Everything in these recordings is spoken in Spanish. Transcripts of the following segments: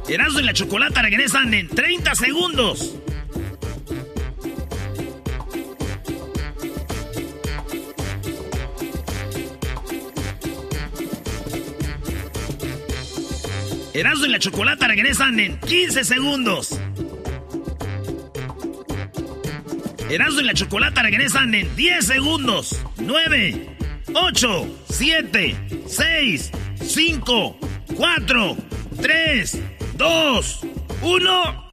Erasmo y la Chocolata regresan en 30 segundos. Erasmo y la Chocolata regresan en 15 segundos. Erasmo y la Chocolata regresan en 10 segundos. 9, 8, 7, 6, 5, 4, 3, 2, 1.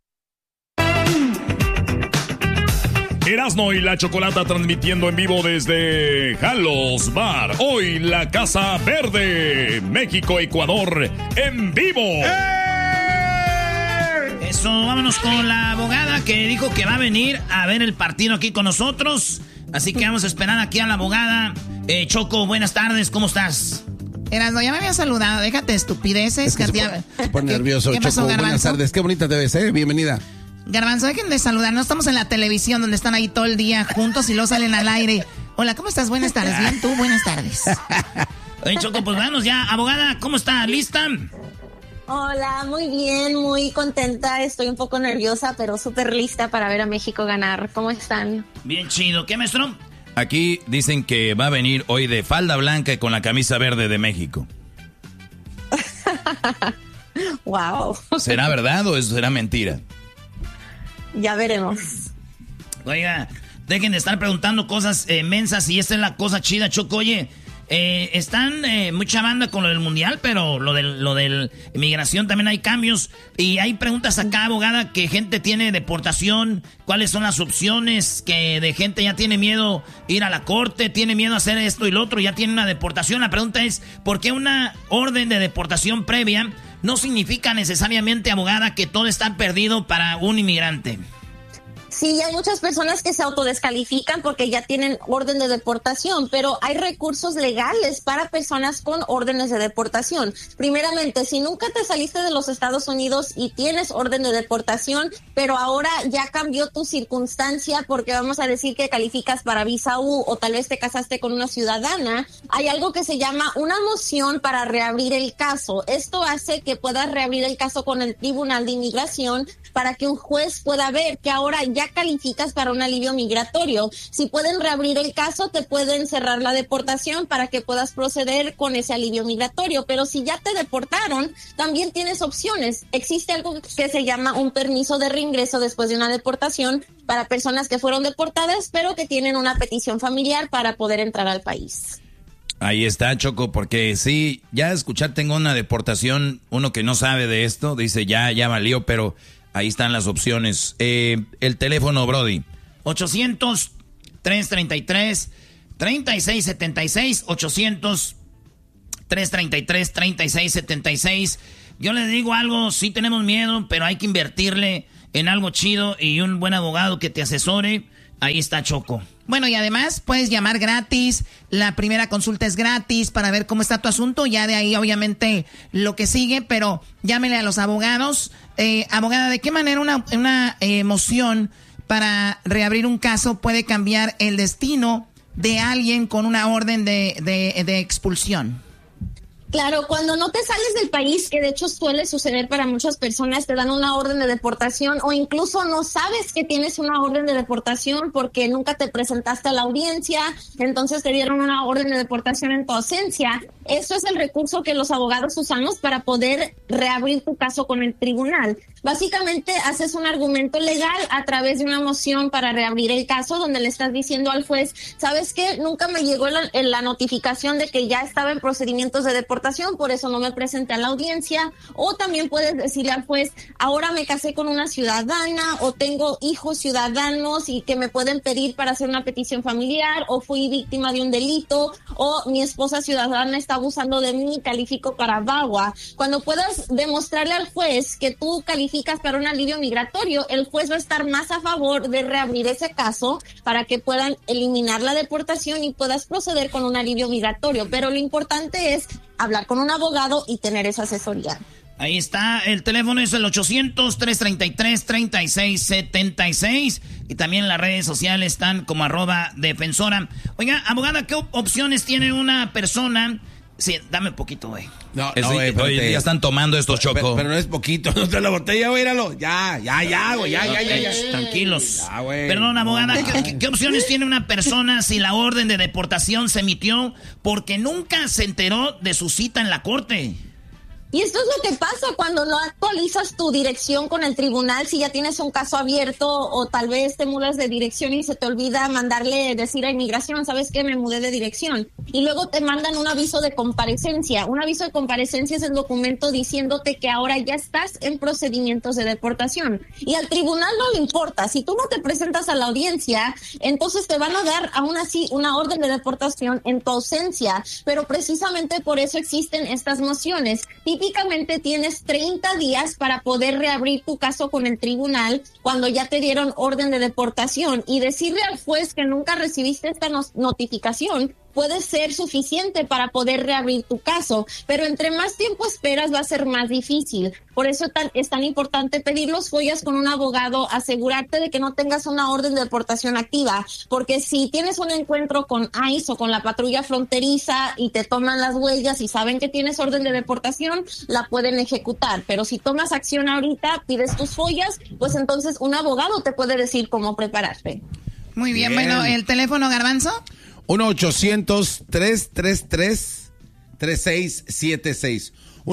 Erasmo y la Chocolata transmitiendo en vivo desde Jalos Bar. Hoy la Casa Verde, México, Ecuador, en vivo. Eso, vámonos con la abogada que dijo que va a venir a ver el partido aquí con nosotros. Así que vamos a esperar aquí a la abogada. Choco, buenas tardes, ¿cómo estás? Erasmo, ya me había saludado, déjate estupideces. Es que se pone nervioso, ¿Qué pasó, Choco? Garbanzo? Buenas tardes, qué bonita te ves, bienvenida. Garbanzo, dejen de saludar, no estamos en la televisión donde están ahí todo el día juntos y luego salen al aire. Hola, ¿cómo estás? Buenas tardes, bien, tú, buenas tardes. Oye, Choco, pues vamos ya. Abogada, ¿cómo está? ¿Lista? Hola, muy bien, muy contenta. Estoy un poco nerviosa, pero súper lista para ver a México ganar. ¿Cómo están? Bien chido. ¿Qué, maestro? Aquí dicen que va a venir hoy de falda blanca y con la camisa verde de México. Wow. ¿Será verdad o será mentira? Ya veremos. Oiga, dejen de estar preguntando cosas mensas y esta es la cosa chida, Choco. Oye, están mucha banda con lo del mundial, pero lo del inmigración también hay cambios. Y hay preguntas acá, abogada, que gente tiene deportación. ¿Cuáles son las opciones? Que de gente ya tiene miedo ir a la corte, tiene miedo a hacer esto y lo otro, ya tiene una deportación. La pregunta es, ¿por qué una orden de deportación previa no significa necesariamente, abogada, que todo está perdido para un inmigrante? Sí, hay muchas personas que se autodescalifican porque ya tienen orden de deportación, pero hay recursos legales para personas con órdenes de deportación. Primeramente, si nunca te saliste de los Estados Unidos y tienes orden de deportación, pero ahora ya cambió tu circunstancia porque vamos a decir que calificas para visa U o tal vez te casaste con una ciudadana, hay algo que se llama una moción para reabrir el caso. Esto hace que puedas reabrir el caso con el Tribunal de Inmigración para que un juez pueda ver que ahora ya calificas para un alivio migratorio. Si pueden reabrir el caso, te pueden cerrar la deportación para que puedas proceder con ese alivio migratorio. Pero si ya te deportaron, también tienes opciones. Existe algo que se llama un permiso de reingreso después de una deportación para personas que fueron deportadas, pero que tienen una petición familiar para poder entrar al país. Ahí está, Choco, porque sí, ya escuchar, tengo una deportación, uno que no sabe de esto, dice ya valió, pero ahí están las opciones. El teléfono, Brody. 800-333-3676. 800-333-3676. Yo les digo algo, sí tenemos miedo, pero hay que invertirle en algo chido y un buen abogado que te asesore. Ahí está, Choco. Bueno, y además puedes llamar gratis, la primera consulta es gratis para ver cómo está tu asunto, ya de ahí obviamente lo que sigue, pero llámele a los abogados. Abogada, ¿de qué manera una moción para reabrir un caso puede cambiar el destino de alguien con una orden de expulsión? Claro, cuando no te sales del país, que de hecho suele suceder para muchas personas, te dan una orden de deportación o incluso no sabes que tienes una orden de deportación porque nunca te presentaste a la audiencia, entonces te dieron una orden de deportación en tu ausencia. Eso es el recurso que los abogados usamos para poder reabrir tu caso con el tribunal. Básicamente haces un argumento legal a través de una moción para reabrir el caso donde le estás diciendo al juez, ¿sabes qué? Nunca me llegó la notificación de que ya estaba en procedimientos de deportación, por eso no me presenté a la audiencia. O también puedes decirle al juez, ahora me casé con una ciudadana o tengo hijos ciudadanos y que me pueden pedir para hacer una petición familiar, o fui víctima de un delito, o mi esposa ciudadana está abusando de mí y califico para VAWA. Cuando puedas demostrarle al juez que tú calificas para un alivio migratorio, el juez va a estar más a favor de reabrir ese caso para que puedan eliminar la deportación y puedas proceder con un alivio migratorio. Pero lo importante es hablar con un abogado y tener esa asesoría. Ahí está, el teléfono es el 800-333-3676 y también las redes sociales están como @defensora. Oiga, abogada, ¿qué opciones tiene una persona Sí, dame poquito, güey. No, hoy en día están tomando estos, Choco. Pero no es poquito, no te la botella, güey, míralo. Ya, güey, ya. Tranquilos. Ya, güey. Perdón, abogada, ¿qué opciones tiene una persona si la orden de deportación se emitió porque nunca se enteró de su cita en la corte? Y esto es lo que pasa cuando no actualizas tu dirección con el tribunal, si ya tienes un caso abierto o tal vez te mudas de dirección y se te olvida decir a inmigración, ¿sabes qué? Me mudé de dirección. Y luego te mandan un aviso de comparecencia. Un aviso de comparecencia es el documento diciéndote que ahora ya estás en procedimientos de deportación. Y al tribunal no le importa. Si tú no te presentas a la audiencia, entonces te van a dar aún así una orden de deportación en tu ausencia. Pero precisamente por eso existen estas mociones. Típicamente tienes 30 días para poder reabrir tu caso con el tribunal cuando ya te dieron orden de deportación y decirle al juez que nunca recibiste esta notificación puede ser suficiente para poder reabrir tu caso, pero entre más tiempo esperas va a ser más difícil. Por eso es tan importante pedir los follas con un abogado, asegurarte de que no tengas una orden de deportación activa, porque si tienes un encuentro con ICE o con la patrulla fronteriza y te toman las huellas y saben que tienes orden de deportación, la pueden ejecutar, pero si tomas acción ahorita, pides tus follas, pues entonces un abogado te puede decir cómo prepararte. Muy bien. Bueno, ¿el teléfono, Garbanzo? 1-800-333-3676.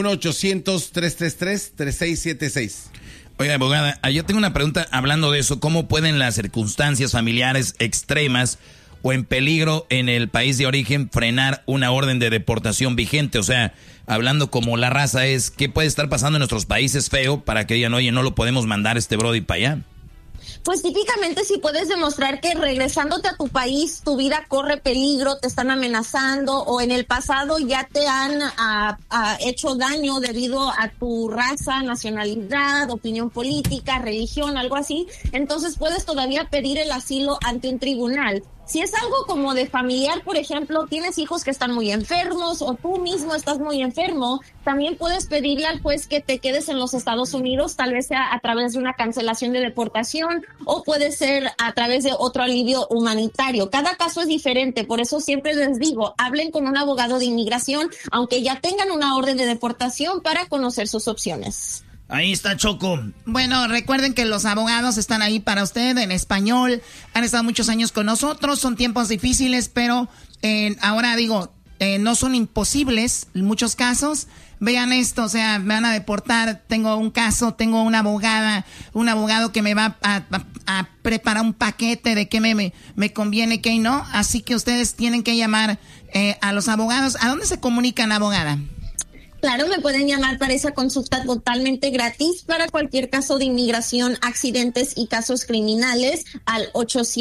1-800-333-3676. Oiga, abogada, yo tengo una pregunta hablando de eso. ¿Cómo pueden las circunstancias familiares extremas o en peligro en el país de origen frenar una orden de deportación vigente? O sea, hablando como la raza es, ¿qué puede estar pasando en nuestros países feo para que digan, oye, no lo podemos mandar este brody para allá? Pues típicamente si puedes demostrar que regresándote a tu país tu vida corre peligro, te están amenazando o en el pasado ya te han hecho daño debido a tu raza, nacionalidad, opinión política, religión, algo así, entonces puedes todavía pedir el asilo ante un tribunal. Si es algo como de familiar, por ejemplo, tienes hijos que están muy enfermos o tú mismo estás muy enfermo, también puedes pedirle al juez que te quedes en los Estados Unidos, tal vez sea a través de una cancelación de deportación o puede ser a través de otro alivio humanitario. Cada caso es diferente, por eso siempre les digo, hablen con un abogado de inmigración, aunque ya tengan una orden de deportación para conocer sus opciones. Ahí está, Choco. Bueno, recuerden que los abogados están ahí para usted en español. Han estado muchos años con nosotros. Son tiempos difíciles, pero ahora digo, no son imposibles en muchos casos. Vean esto, o sea, me van a deportar. Tengo un caso, tengo una abogada, un abogado que me va a preparar un paquete de qué me conviene, qué no. Así que ustedes tienen que llamar a los abogados. ¿A dónde se comunican, abogada? Claro, me pueden llamar para esa consulta totalmente gratis para cualquier caso de inmigración, accidentes y casos criminales al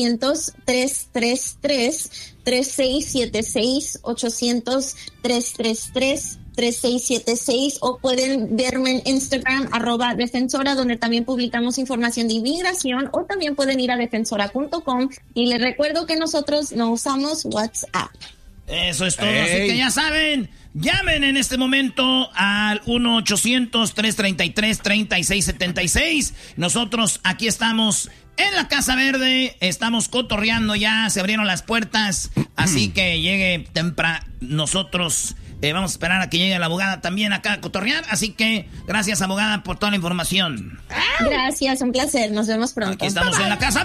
800-333-3676, 800-333-3676 o pueden verme en Instagram @defensora donde también publicamos información de inmigración o también pueden ir a defensora.com y les recuerdo que nosotros no usamos WhatsApp. Eso es todo, así que ya saben, llamen en este momento al 1-800-333-3676. Nosotros aquí estamos en la Casa Verde, estamos cotorreando ya, se abrieron las puertas, así que llegue temprano. Nosotros vamos a esperar a que llegue la abogada también acá a cotorrear, así que gracias, abogada, por toda la información. Gracias, un placer, nos vemos pronto. Aquí estamos en la Casa